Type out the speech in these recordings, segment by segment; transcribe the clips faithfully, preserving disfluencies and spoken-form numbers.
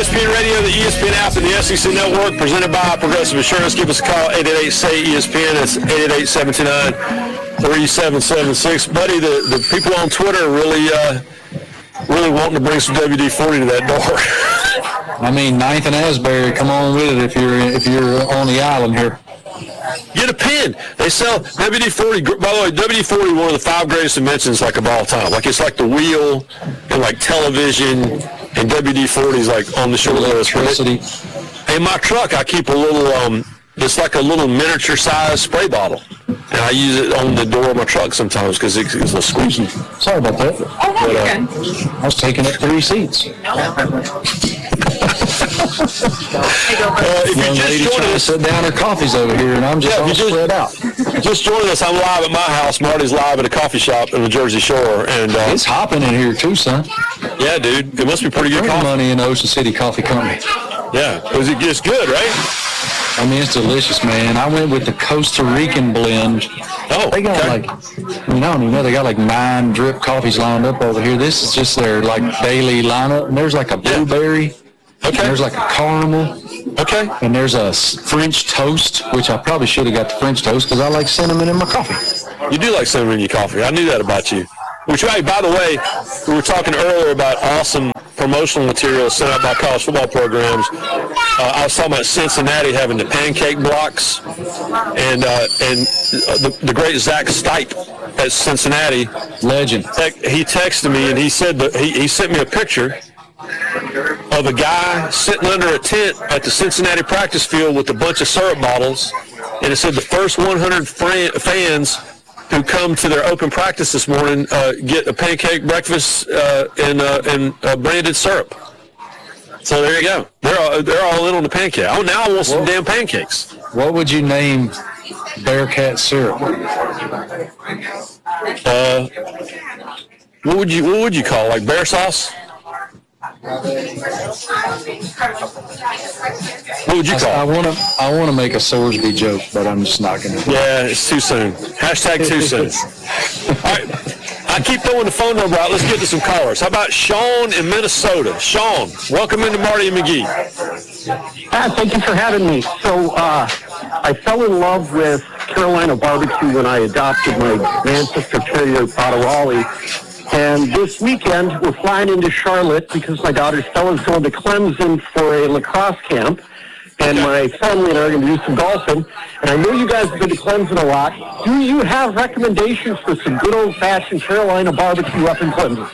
S P N Radio, the E S P N app, and the S E C Network, presented by Progressive Insurance. Give us a call, eight eight eight, S A Y, E S P N. That's eight eight eight, seven two nine, three seven seven six. Buddy, the, the people on Twitter really uh, really wanting to bring some W D forty to that door. I mean, Ninth and Asbury, come on with it if you're if you're on the island here. Get a pin. They sell W D forty. By the way, W D forty, one of the five greatest inventions like of all time. Like it's like the wheel and like television, and W D forty is like on the short list. Electricity. In my truck, I keep a little. Um, it's like a little miniature size spray bottle, and I use it on the door of my truck sometimes because it's, it's a squeaky. Sorry about that. Oh, no, you're good. I was taking up three seats. Uh, if Young you lady just trying to us, sit down, her coffee's over here, and I'm just yeah, all you just, spread out. Just join us. I'm live at my house. Marty's live at a coffee shop in the Jersey Shore, and uh, It's hopping in here too, son. yeah, dude, it must be pretty good Bring coffee. money in the Ocean City Coffee Company. Yeah, because it gets good, right? I mean, it's delicious, man. I went with the Costa Rican blend. Oh, They got okay. like, I mean, I don't even know, they got like nine drip coffees lined up over here. This is just their like daily lineup. And there's like a blueberry. Okay. And there's like a caramel. Okay. And there's a s- French toast, which I probably should have got the French toast because I like cinnamon in my coffee. You do like cinnamon in your coffee. I knew that about you. Which, hey, by the way, we were talking earlier about awesome promotional materials sent out by college football programs. Uh, I was talking about Cincinnati having the pancake blocks, and uh, and the, the great Zach Stipe at Cincinnati. Legend. He texted me and he said that he, he sent me a picture of a guy sitting under a tent at the Cincinnati practice field with a bunch of syrup bottles, and it said the first one hundred fran- fans who come to their open practice this morning uh, get a pancake breakfast uh, and, uh, and uh, branded syrup. So there you go. They're all, they're all in on the pancake. Oh, now I want some Whoa. damn pancakes. What would you name Bearcat syrup? Uh, what would you what would you call it? Like bear sauce? What would you I call it? want to I want to make a Sorsby joke, but I'm just not going to. Yeah, it's too soon. Hashtag too soon. All right. I keep throwing the phone number out. Let's get to some callers. How about Sean in Minnesota? Sean, welcome into Marty and McGee. Ah, thank you for having me. So uh, I fell in love with Carolina barbecue when I adopted my Manchester Terrier, Potawatomi. And this weekend, we're flying into Charlotte because my daughter Stella's going to Clemson for a lacrosse camp. And my family and I are going to do some golfing. And I know you guys have been to Clemson a lot. Do you have recommendations for some good old-fashioned Carolina barbecue up in Clemson?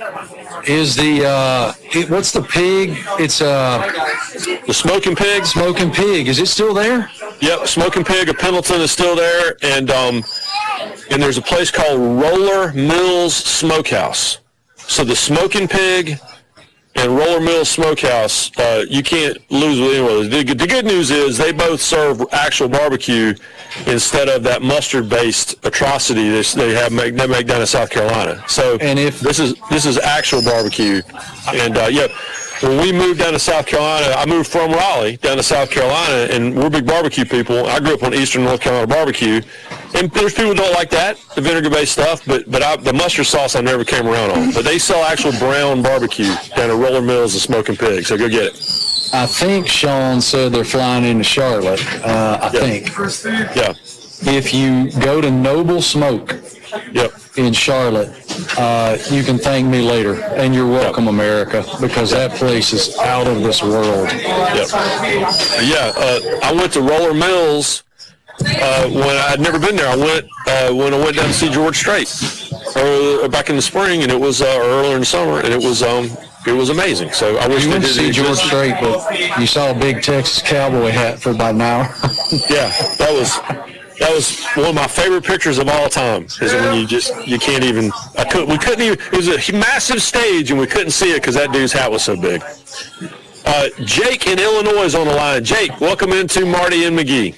Is the, uh, it, what's the pig? It's uh, The Smoking Pig? Smoking Pig. Is it still there? Yep, Smoking Pig of Pendleton is still there. And um, and there's a place called Roller Mills Smokehouse. So the Smoking Pig and Roller Mills Smokehouse, uh, you can't lose with any of those. The, the good news is they both serve actual barbecue instead of that mustard-based atrocity they, they have make, they make down in South Carolina. So And if- this is this is actual barbecue, and uh, yeah. When we moved down to South Carolina, I moved from Raleigh down to South Carolina, and we're big barbecue people. I grew up on Eastern North Carolina barbecue, and there's people who don't like that, the vinegar-based stuff, but but I, the mustard sauce I never came around on. But they sell actual brown barbecue down at Roller Mills and Smoking Pig, so go get it. I think Sean said they're flying into Charlotte. Uh, I Yeah. think. Yeah. If you go to Noble Smoke Yep. in Charlotte, uh, you can thank me later. And you're welcome, America, because that place is out of this world. Yep. Yeah. Uh, I went to Roller Mills uh, when I'd never been there. I went uh, when I went down to see George Strait uh, back in the spring, and it was uh, earlier in the summer, and it was um it was amazing. So I wish You they went to did see it George again. Strait, but you saw a big Texas cowboy hat for about an hour. Yeah, that was that was one of my favorite pictures of all time. Is when you just you can't even I could we couldn't even it was a massive stage and we couldn't see it because that dude's hat was so big. Uh, Jake in Illinois is on the line. Jake, welcome into Marty and McGee.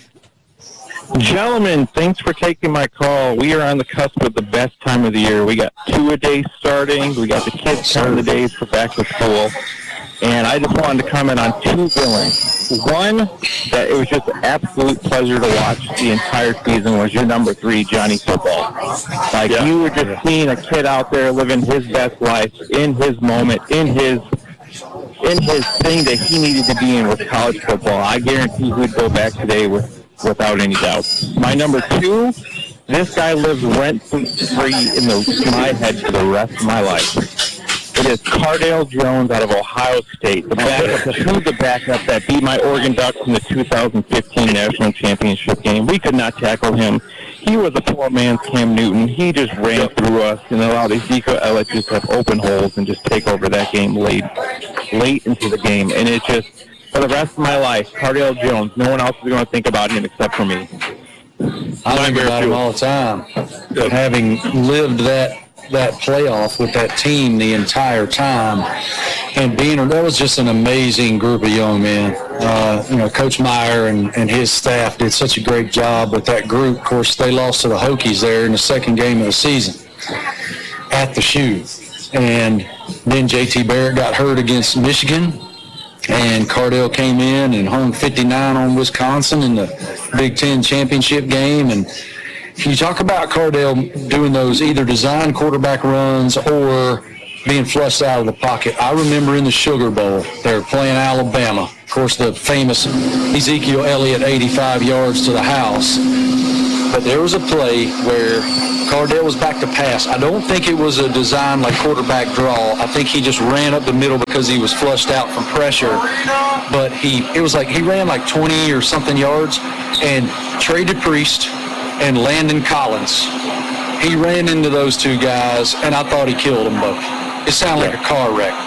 Gentlemen, thanks for taking my call. We are on the cusp of the best time of the year. We got two-a-days starting. We got the kids counting the days for back to school. And I just wanted to comment on two villains. One, that it was just an absolute pleasure to watch the entire season was your number three, Johnny Football. Like, Yeah. you were just seeing a kid out there living his best life in his moment, in his in his thing that he needed to be in with college football. I guarantee he'd go back today with, without any doubt. My number two, this guy lives rent-free in the, my head for the rest of my life. It is Cardale Jones out of Ohio State, the backup, the who's the backup that beat my Oregon Ducks in the two thousand fifteen National Championship game. We could not tackle him. He was a poor man's Cam Newton. He just ran through us and allowed Ezekiel Elliott to just have open holes and just take over that game late, late into the game. And it just, for the rest of my life, Cardale Jones, no one else is going to think about him except for me. I think about him all the time. Having lived that that playoff with that team the entire time, and being that was just an amazing group of young men. Uh, you know, Coach Meyer and, and his staff did such a great job with that group. Of course, they lost to the Hokies there in the second game of the season at the Shoe, and then J T Barrett got hurt against Michigan, and Cardale came in and hung fifty-nine on Wisconsin in the Big Ten championship game. And you talk about Cardale doing those either design quarterback runs or being flushed out of the pocket. I remember in the Sugar Bowl, they were playing Alabama. Of course, the famous Ezekiel Elliott eighty-five yards to the house. But there was a play where Cardale was back to pass. I don't think it was a design like quarterback draw. I think he just ran up the middle because he was flushed out from pressure. But he, it was like he ran like twenty or something yards, and Trey DePriest and Landon Collins, he ran into those two guys, and I thought he killed them both. It sounded like a car wreck.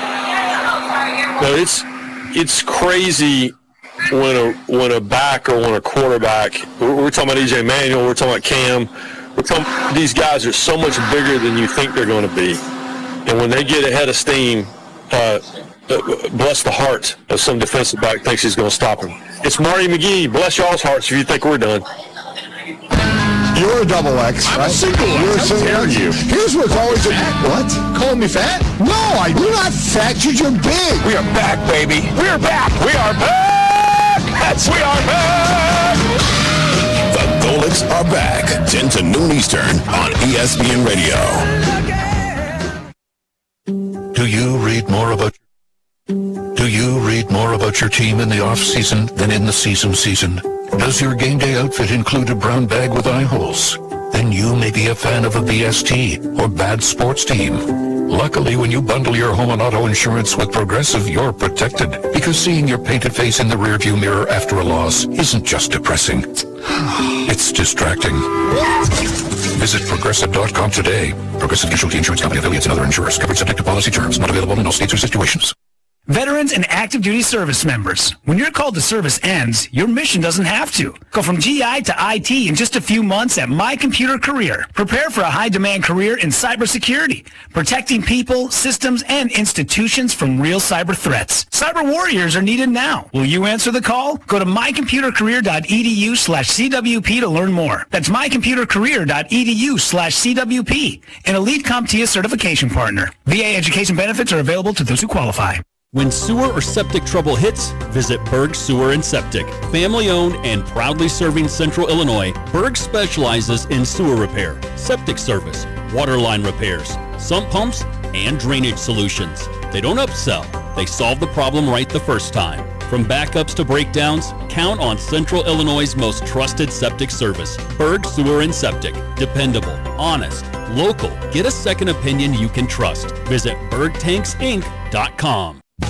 No, it's it's crazy when a when a back or when a quarterback. We're, we're talking about E J Manuel. We're talking about Cam. We're talking, these guys are so much bigger than you think they're going to be, and when they get ahead of steam, uh, bless the heart of some defensive back thinks he's going to stop him. It's Marty McGee. Bless y'all's hearts if you think we're done. You're a double X, I'm right? a single You're a X. single How dare X. you? Here's what's always a what? Calling me fat? No, I, you're not fat. You're, you're big. We are back, baby. We are back. We are back. That's we are back. The Golics are back. ten to noon Eastern on E S P N Radio. Do you read more about Do you read more about your team in the off season than in the season season? Does your game day outfit include a brown bag with eye holes? Then you may be a fan of a B S T or bad sports team. Luckily, when you bundle your home and auto insurance with Progressive, you're protected, because seeing your painted face in the rearview mirror after a loss isn't just depressing. It's distracting. Visit Progressive dot com today. Progressive Casualty Insurance Company, affiliates, and other insurers. Coverage subject to policy terms. Not available in all states or situations. Veterans and active duty service members, when your call to service ends, your mission doesn't have to. Go from G I to I T in just a few months at My Computer Career. Prepare for a high-demand career in cybersecurity, protecting people, systems, and institutions from real cyber threats. Cyber warriors are needed now. Will you answer the call? Go to my computer career dot e d u slash c w p to learn more. That's my computer career dot e d u slash c w p, an elite CompTIA certification partner. V A education benefits are available to those who qualify. When sewer or septic trouble hits, visit Berg Sewer and Septic. Family-owned and proudly serving Central Illinois, Berg specializes in sewer repair, septic service, water line repairs, sump pumps, and drainage solutions. They don't upsell. They solve the problem right the first time. From backups to breakdowns, count on Central Illinois' most trusted septic service. Berg Sewer and Septic. Dependable, honest, local. Get a second opinion you can trust. Visit berg tanks inc dot com.